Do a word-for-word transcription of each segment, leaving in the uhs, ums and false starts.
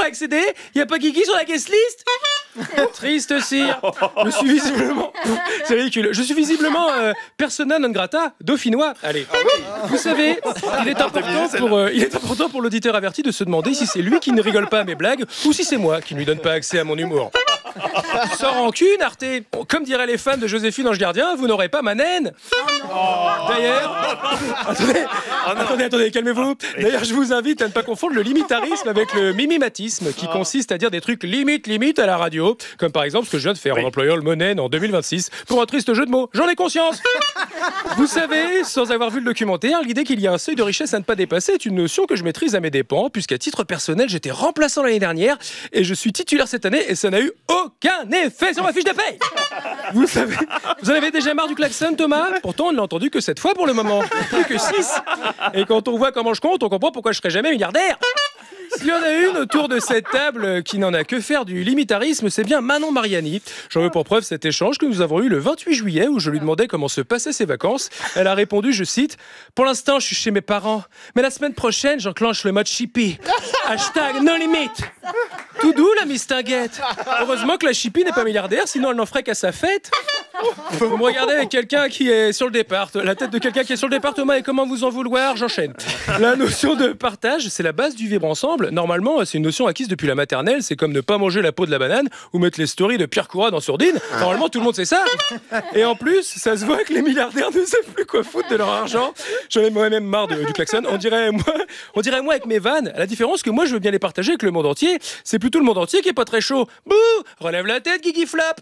pour accéder. Il n'y a pas Guigui sur la guest list. Triste sire. Je suis visiblement... C'est ridicule. Je suis visiblement euh, persona non grata dauphinois. Allez. Ah oui. Vous savez, il est important pour, euh, il est important pour l'auditeur averti de se demander si c'est lui qui ne rigole pas à mes blagues ou si c'est moi qui ne lui donne pas accès à mon humour. Sans rancune, Arte. Bon, comme diraient les fans de Joséphine Ange Gardien, vous n'aurez pas ma naine. Oh. D'ailleurs, attendez, oh attendez, attendez, calmez-vous. D'ailleurs, je vous invite à ne pas confondre le limitarisme avec le mimimatisme, qui oh. consiste à dire des trucs limite, limite à la radio, comme par exemple ce que je viens de faire oui. en employant le mot naine en deux mille vingt-six pour un triste jeu de mots. J'en ai conscience. Vous savez, sans avoir vu le documentaire, l'idée qu'il y a un seuil de richesse à ne pas dépasser est une notion que je maîtrise à mes dépens, puisqu'à titre personnel, j'étais remplaçant l'année dernière et je suis titulaire cette année et ça n'a eu aucun effet sur ma fiche de paye. Vous savez, vous en avez déjà marre du klaxon, Thomas? Pourtant, on ne l'a entendu que cette fois pour le moment. Plus que six. Et quand on voit comment je compte, on comprend pourquoi je serai jamais milliardaire. S'il y en a une autour de cette table qui n'en a que faire du limitarisme, c'est bien Manon Mariani. J'en veux pour preuve cet échange que nous avons eu le vingt-huit juillet où je lui demandais comment se passaient ses vacances. Elle a répondu, je cite, « Pour l'instant, je suis chez mes parents, mais la semaine prochaine, j'enclenche le mode chippy. Hashtag no limit. » Tout doux, la Miss Tinguette. Heureusement que la chippy n'est pas milliardaire, sinon elle n'en ferait qu'à sa fête. Vous me regardez avec quelqu'un qui est sur le départ. La tête de quelqu'un qui est sur le départ, Thomas, et comment vous en vouloir? J'enchaîne. La notion de partage, c'est la base du vivre ensemble. Normalement, c'est une notion acquise depuis la maternelle. C'est comme ne pas manger la peau de la banane ou mettre les stories de Pierre Coura dans Sourdine. Normalement, tout le monde sait ça. Et en plus, ça se voit que les milliardaires ne savent plus quoi foutre de leur argent. J'en ai moi-même marre de, du klaxon. On dirait, moi, on dirait moi avec mes vannes. La différence que moi, je veux bien les partager avec le monde entier. C'est plutôt le monde entier qui est pas très chaud. Bouh! Relève la tête, Guigui Flap!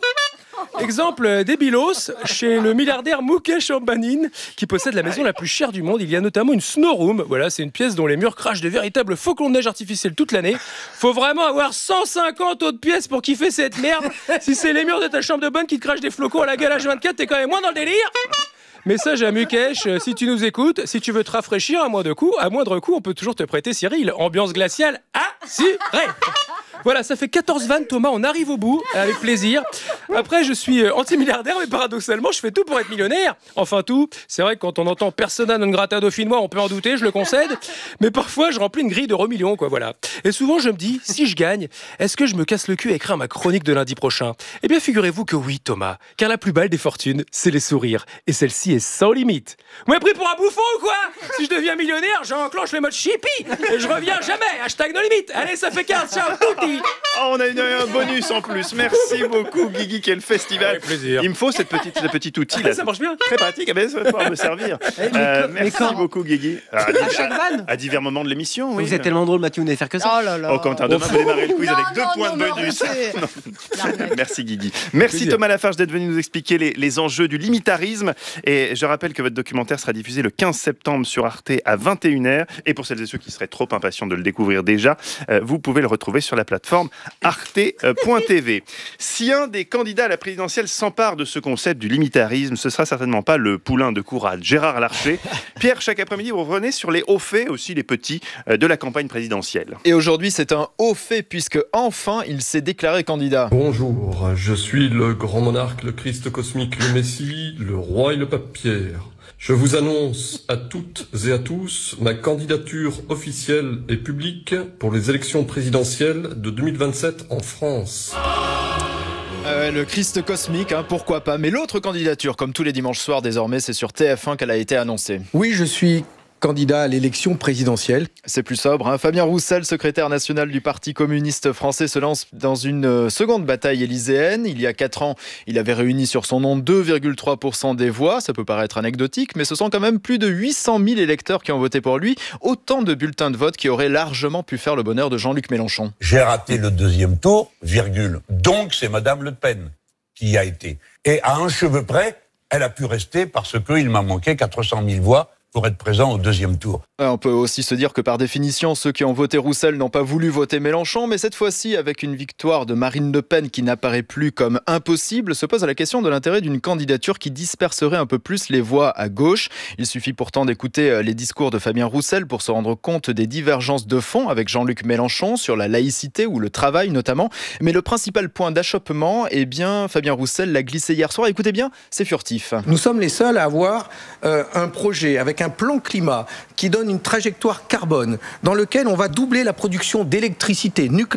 Exemple débilos, chez le milliardaire Mukesh Ambani, qui possède la maison la plus chère du monde, il y a notamment une snow room. Voilà, c'est une pièce dont les murs crachent de véritables flocons de neige artificiels toute l'année. Faut vraiment avoir cent cinquante autres pièces pour kiffer cette merde. Si c'est les murs de ta chambre de bonne qui te crachent des flocons à la gueule H vingt-quatre, t'es quand même moins dans le délire. Message à Mukesh, si tu nous écoutes, si tu veux te rafraîchir à moindre coût, à moindre coût, on peut toujours te prêter Cyril. Ambiance glaciale assurée. Voilà, ça fait quatorze vannes, Thomas, on arrive au bout, avec plaisir. Après, je suis anti-milliardaire, mais paradoxalement, je fais tout pour être millionnaire. Enfin tout, c'est vrai que quand on entend persona non grata dauphinois, on peut en douter, je le concède. Mais parfois, je remplis une grille d'euros millions, quoi, voilà. Et souvent, je me dis, si je gagne, est-ce que je me casse le cul à écrire ma chronique de lundi prochain? Eh bien, figurez-vous que oui, Thomas, car la plus belle des fortunes, c'est les sourires. Et celle-ci est sans limite. Vous m'avez pris pour un bouffon ou quoi? Si je deviens millionnaire, j'enclenche le mode chippy et je reviens jamais. Hashtag no limite. Allez, ça fait quinze, ciao, tutti. Oh, on a une, un bonus en plus. Merci beaucoup, Guigui. Quel festival. Avec plaisir. Il me faut cette petite, ce petit outil là. Ça marche bien. Très pratique. Ah ben, ça va pouvoir me servir. Euh, merci quand... beaucoup, Guigui. À, à, chaque vanne. À divers moments de l'émission. Oui. Vous êtes tellement drôle, Mathieu. Vous n'allez faire que ça. Oh là là. Oh, Quentin, demain, vous démarrez le quiz non, avec non, deux non, points non, de non, bonus. Merci, Guigui. Merci, plaisir. Thomas Lafarge, d'être venu nous expliquer les, les enjeux du limitarisme. Et je rappelle que votre documentaire sera diffusé le quinze septembre sur Arte à vingt et une heures. Et pour celles et ceux qui seraient trop impatients de le découvrir déjà, euh, vous pouvez le retrouver sur la plateforme arte point t v. Si un des candidats à la présidentielle s'empare de ce concept du limitarisme, ce sera certainement pas le poulain de Courade, Gérard Larcher. Pierre, chaque après-midi, vous revenez sur les hauts faits, aussi les petits, euh, de la campagne présidentielle. Et aujourd'hui, c'est un haut fait, puisque enfin, il s'est déclaré candidat. Bonjour, je suis le grand monarque, le Christ cosmique, le Messie, le roi et le pape Pierre. Je vous annonce à toutes et à tous ma candidature officielle et publique pour les élections présidentielles de deux mille vingt-sept en France. Euh, le Christ cosmique, hein, pourquoi pas. Mais l'autre candidature, comme tous les dimanches soirs désormais, c'est sur T F un qu'elle a été annoncée. Oui, je suis candidat à l'élection présidentielle. C'est plus sobre, hein. Fabien Roussel, secrétaire national du Parti communiste français, se lance dans une euh, seconde bataille élyséenne. Il y a quatre ans, il avait réuni sur son nom deux virgule trois pour cent des voix. Ça peut paraître anecdotique, mais ce sont quand même plus de huit cent mille électeurs qui ont voté pour lui. Autant de bulletins de vote qui auraient largement pu faire le bonheur de Jean-Luc Mélenchon. J'ai raté le deuxième tour, virgule. Donc c'est Madame Le Pen qui y a été. Et à un cheveu près, elle a pu rester parce qu'il m'a manqué quatre cent mille voix pour être présent au deuxième tour. On peut aussi se dire que par définition, ceux qui ont voté Roussel n'ont pas voulu voter Mélenchon, mais cette fois-ci, avec une victoire de Marine Le Pen qui n'apparaît plus comme impossible, se pose la question de l'intérêt d'une candidature qui disperserait un peu plus les voix à gauche. Il suffit pourtant d'écouter les discours de Fabien Roussel pour se rendre compte des divergences de fond avec Jean-Luc Mélenchon sur la laïcité ou le travail notamment. Mais le principal point d'achoppement, eh bien, Fabien Roussel l'a glissé hier soir. Écoutez bien, c'est furtif. Nous sommes les seuls à avoir euh, un projet avec un plan climat qui donne une trajectoire carbone dans lequel on va doubler la production d'électricité nucléaire